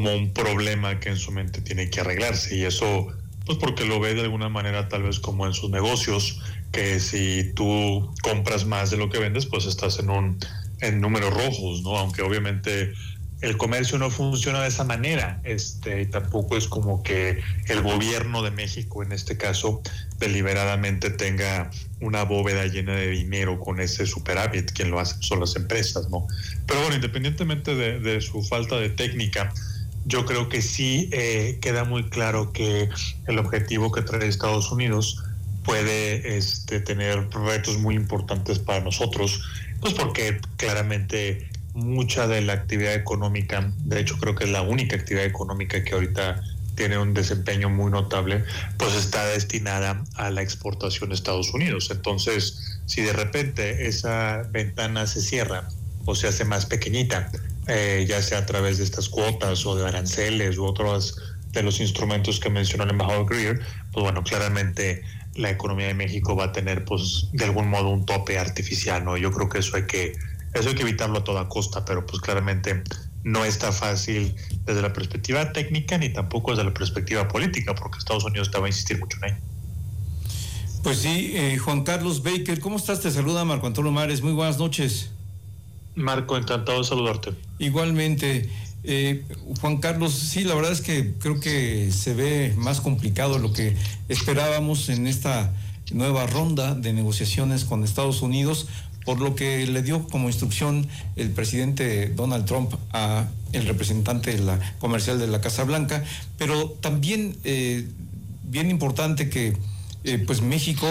como un problema que en su mente tiene que arreglarse, y eso pues porque lo ve de alguna manera tal vez como en sus negocios, que si tú compras más de lo que vendes, pues estás en números rojos, ¿no? Aunque obviamente el comercio no funciona de esa manera, y tampoco es como que el gobierno de México, en este caso, deliberadamente tenga una bóveda llena de dinero con ese superávit. Quien lo hace son las empresas, ¿no? Pero bueno, independientemente de su falta de técnica, yo creo que sí queda muy claro que el objetivo que trae Estados Unidos puede tener retos muy importantes para nosotros, pues porque claramente mucha de la actividad económica, de hecho creo que es la única actividad económica que ahorita tiene un desempeño muy notable, pues está destinada a la exportación a Estados Unidos. Entonces, si de repente esa ventana se cierra o se hace más pequeñita, ya sea a través de estas cuotas o de aranceles u otros de los instrumentos que mencionó el embajador Greer, pues bueno, claramente la economía de México va a tener pues de algún modo un tope artificial, ¿no? Yo creo que eso hay que evitarlo a toda costa, pero pues claramente no está fácil desde la perspectiva técnica ni tampoco desde la perspectiva política, porque Estados Unidos te va a insistir mucho en ello. Pues sí, Juan Carlos Baker, ¿cómo estás? Te saluda Marco Antonio Mares, muy buenas noches. Marco, encantado de saludarte. Igualmente, Juan Carlos, sí, la verdad es que creo que se ve más complicado de lo que esperábamos en esta nueva ronda de negociaciones con Estados Unidos, por lo que le dio como instrucción el presidente Donald Trump a el representante comercial de la Casa Blanca, pero también bien importante que pues México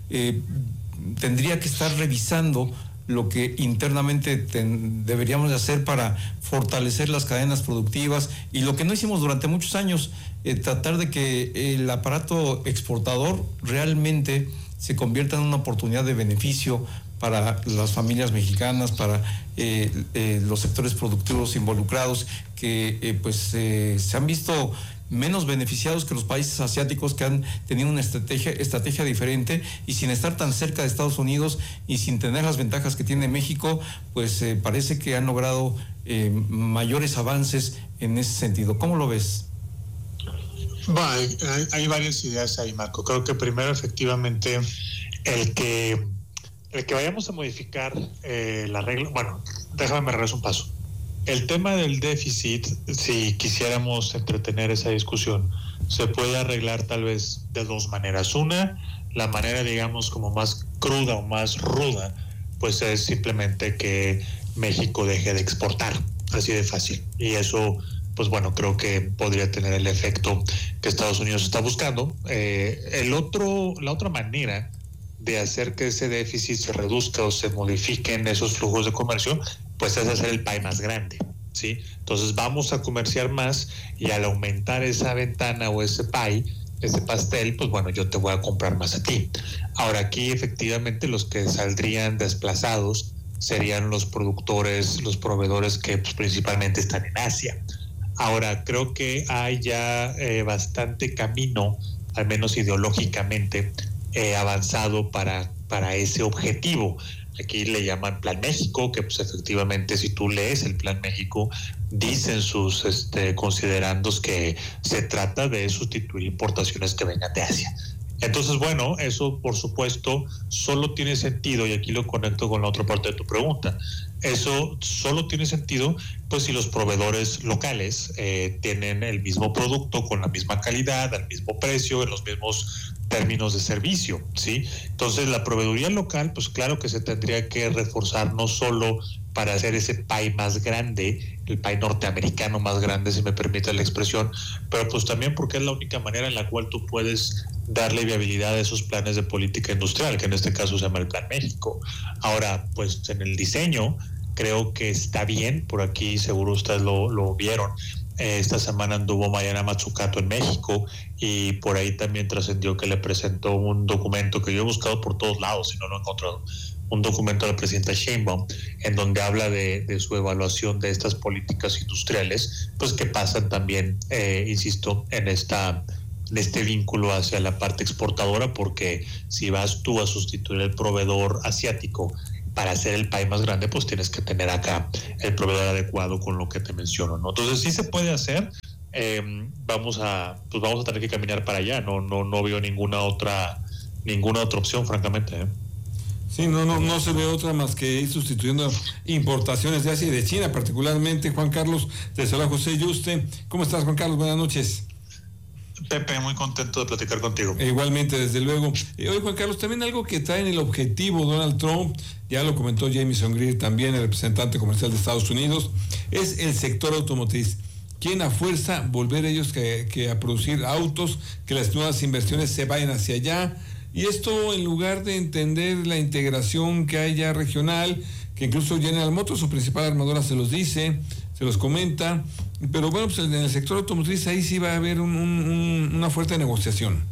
tendría que estar revisando lo que internamente deberíamos de hacer para fortalecer las cadenas productivas y lo que no hicimos durante muchos años, tratar de que el aparato exportador realmente se convierta en una oportunidad de beneficio para las familias mexicanas, para los sectores productivos involucrados que se han visto menos beneficiados que los países asiáticos, que han tenido una estrategia diferente, y sin estar tan cerca de Estados Unidos y sin tener las ventajas que tiene México, pues parece que han logrado mayores avances en ese sentido. ¿Cómo lo ves? Bueno, hay varias ideas ahí, Marco. Creo que primero, efectivamente, el que vayamos a modificar la regla, bueno, déjame regreso un paso. El tema del déficit, si quisiéramos entretener esa discusión, se puede arreglar tal vez de dos maneras. Una, la manera, digamos, como más cruda o más ruda, pues es simplemente que México deje de exportar, así de fácil. Y eso, pues bueno, creo que podría tener el efecto que Estados Unidos está buscando. La otra manera de hacer que ese déficit se reduzca o se modifiquen esos flujos de comercio, pues es hacer el pie más grande, ¿sí? Entonces vamos a comerciar más, y al aumentar esa ventana o ese pie, ese pastel, pues bueno, yo te voy a comprar más a ti. Ahora, aquí efectivamente los que saldrían desplazados serían los productores, los proveedores que pues, principalmente están en Asia. Ahora, creo que hay ya bastante camino, al menos ideológicamente, avanzado para ese objetivo. Aquí le llaman Plan México, que pues efectivamente si tú lees el Plan México, dicen sus considerandos que se trata de sustituir importaciones que vengan de Asia. Entonces, bueno, eso por supuesto solo tiene sentido, y aquí lo conecto con la otra parte de tu pregunta, eso solo tiene sentido pues si los proveedores locales tienen el mismo producto con la misma calidad, al mismo precio, en los mismos términos de servicio, ¿sí? Entonces la proveeduría local, pues claro que se tendría que reforzar, no solo para hacer ese pie más grande, el pie norteamericano más grande, si me permite la expresión, pero pues también porque es la única manera en la cual tú puedes darle viabilidad a esos planes de política industrial, que en este caso se llama el Plan México. Ahora, pues en el diseño creo que está bien, por aquí seguro ustedes lo vieron. Esta semana anduvo Mariana Mazzucato en México, y por ahí también trascendió que le presentó un documento que yo he buscado por todos lados y no lo he encontrado, un documento a la presidenta Sheinbaum, en donde habla de su evaluación de estas políticas industriales, pues que pasan también, insisto, en este vínculo hacia la parte exportadora, porque si vas tú a sustituir el proveedor asiático para hacer el pie más grande, pues tienes que tener acá el proveedor adecuado con lo que te menciono, ¿no? Entonces sí se puede hacer. Vamos a tener que caminar para allá. No veo ninguna otra opción, francamente, ¿eh? Sí, no se ve otra más que ir sustituyendo importaciones de Asia y de China, particularmente. Juan Carlos, te saluda José Yuste. ¿Cómo estás, Juan Carlos? Buenas noches. Pepe, muy contento de platicar contigo. Igualmente, desde luego. Hoy, Juan Carlos, también algo que trae en el objetivo Donald Trump, ya lo comentó Jamieson Greer, también el representante comercial de Estados Unidos, es el sector automotriz. Quieren a fuerza volver ellos que a producir autos, que las nuevas inversiones se vayan hacia allá. Y esto en lugar de entender la integración que hay ya regional, que incluso General Motors, su principal armadora, se los dice, se los comenta, pero bueno, pues en el sector automotriz ahí sí va a haber una fuerte negociación.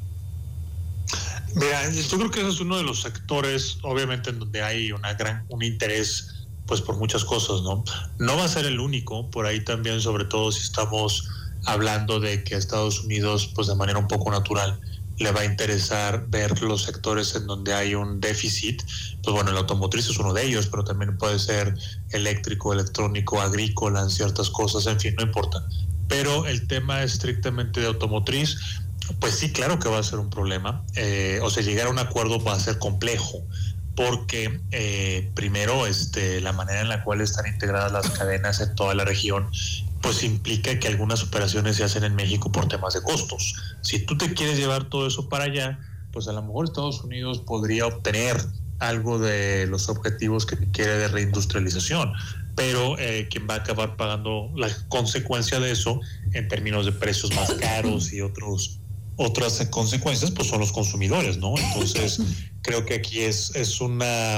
Mira, yo creo que ese es uno de los sectores, obviamente, en donde hay un interés, pues por muchas cosas, ¿no? No va a ser el único, por ahí también, sobre todo si estamos hablando de que a Estados Unidos, pues de manera un poco natural, le va a interesar ver los sectores en donde hay un déficit. Pues bueno, el automotriz es uno de ellos, pero también puede ser eléctrico, electrónico, agrícola, en ciertas cosas, en fin, no importa. Pero el tema estrictamente de automotriz, pues sí, claro que va a ser un problema. Llegar a un acuerdo va a ser complejo, porque primero, la manera en la cual están integradas las cadenas en toda la región, pues implica que algunas operaciones se hacen en México por temas de costos. Si tú te quieres llevar todo eso para allá, pues a lo mejor Estados Unidos podría obtener algo de los objetivos que quiere de reindustrialización, pero quien va a acabar pagando la consecuencia de eso en términos de precios más caros y otras consecuencias, pues son los consumidores, ¿no? Entonces creo que aquí es un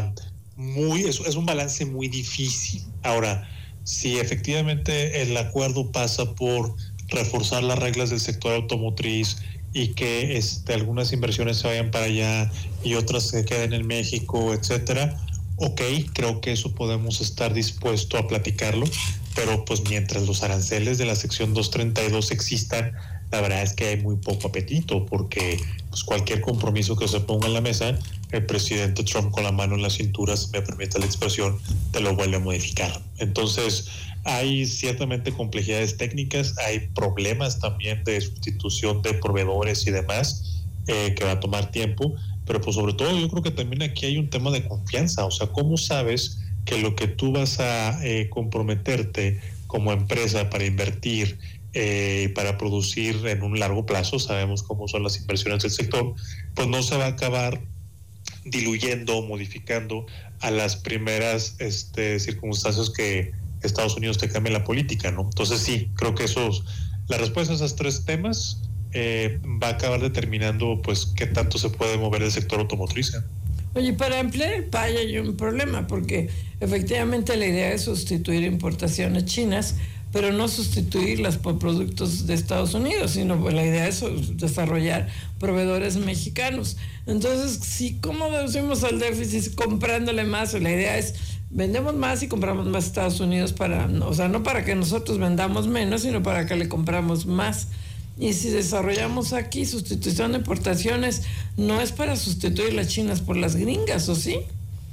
balance muy difícil. Ahora, si efectivamente el acuerdo pasa por reforzar las reglas del sector automotriz y que algunas inversiones se vayan para allá y otras se queden en México, etcétera, creo que eso podemos estar dispuestos a platicarlo, pero pues mientras los aranceles de la sección 232 existan, la verdad es que hay muy poco apetito, porque pues cualquier compromiso que se ponga en la mesa, el presidente Trump con la mano en la cintura, si me permite la expresión, te lo vuelve a modificar. Entonces, hay ciertamente complejidades técnicas, hay problemas también de sustitución de proveedores y demás, que va a tomar tiempo, pero pues sobre todo yo creo que también aquí hay un tema de confianza. O sea, ¿cómo sabes que lo que tú vas a comprometerte como empresa para invertir, para producir en un largo plazo, sabemos cómo son las inversiones del sector, pues no se va a acabar diluyendo o modificando a las primeras circunstancias que Estados Unidos te cambie la política, ¿no? Entonces sí, creo que la respuesta a esos tres temas va a acabar determinando pues qué tanto se puede mover el sector automotriz. Oye, para ampliar el PAI hay un problema, porque efectivamente la idea es sustituir importaciones chinas, pero no sustituirlas por productos de Estados Unidos, sino la idea es desarrollar proveedores mexicanos. Entonces, sí, ¿cómo reducimos al déficit? Comprándole más. La idea es vendemos más y compramos más a Estados Unidos no para que nosotros vendamos menos, sino para que le compramos más. Y si desarrollamos aquí sustitución de importaciones, no es para sustituir las chinas por las gringas, ¿o sí?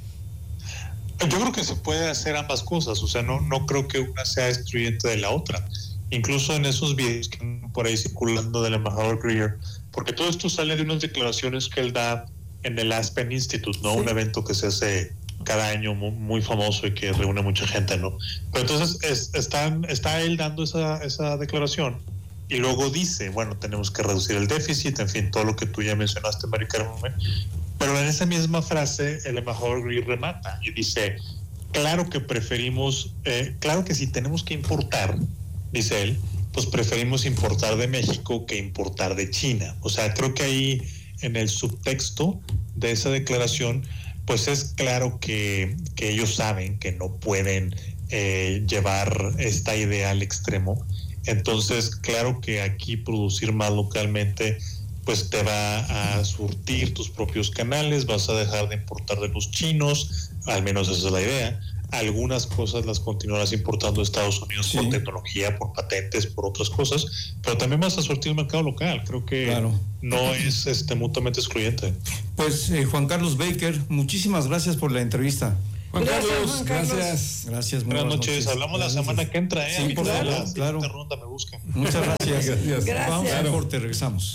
Yo creo que se puede hacer ambas cosas. O sea, no creo que una sea excluyente de la otra. Incluso en esos videos que andan por ahí circulando del embajador Greer, porque todo esto sale de unas declaraciones que él da en el Aspen Institute, ¿no? Sí. Un evento que se hace cada año muy famoso y que reúne mucha gente, ¿no? Pero entonces está él dando esa declaración y luego dice, bueno, tenemos que reducir el déficit, en fin, todo lo que tú ya mencionaste, Mari Carmen. Pero en esa misma frase el embajador Greer remata y dice, claro que si tenemos que importar, dice él, pues preferimos importar de México que importar de China. O sea, creo que ahí en el subtexto de esa declaración, pues es claro que ellos saben que no pueden llevar esta idea al extremo. Entonces, claro que aquí producir más localmente pues te va a surtir tus propios canales, vas a dejar de importar de los chinos, al menos esa es la idea. Algunas cosas las continuarás importando de Estados Unidos, sí, por tecnología, por patentes, por otras cosas, pero también vas a surtir el mercado local. Creo que claro, no es mutuamente excluyente. Pues Juan Carlos Baker, muchísimas gracias por la entrevista. Juan Gracias, Carlos, Juan Carlos. gracias. Gracias, muy Buenas noches. Hablamos la semana que entra, ¿eh? Sí, A mí por para favor, la siguiente claro. ronda me buscan. Muchas gracias. Gracias. Vamos a Gracias. corte, regresamos.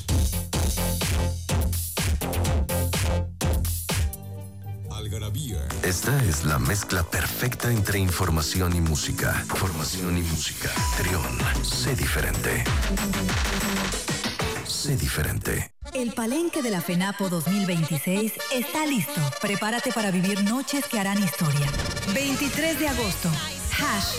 Algarabía. Esta es la mezcla perfecta entre información y música. Formación y música. Trión, sé diferente. Sé diferente. El Palenque de la FENAPO 2026 está listo. Prepárate para vivir noches que harán historia. 23 de agosto. Hash.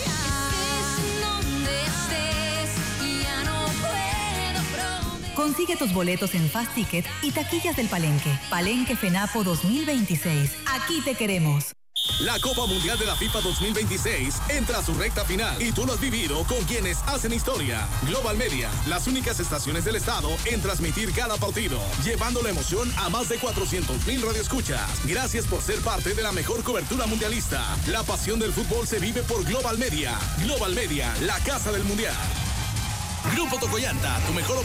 Consigue tus boletos en Fast Ticket y taquillas del Palenque. Palenque FENAPO 2026. Aquí te queremos. La Copa Mundial de la FIFA 2026 entra a su recta final y tú lo has vivido con quienes hacen historia. Global Media, las únicas estaciones del estado en transmitir cada partido, llevando la emoción a más de 400,000 radioescuchas. Gracias por ser parte de la mejor cobertura mundialista. La pasión del fútbol se vive por Global Media. Global Media, la casa del mundial. Grupo Tocoyanta, tu mejor opción.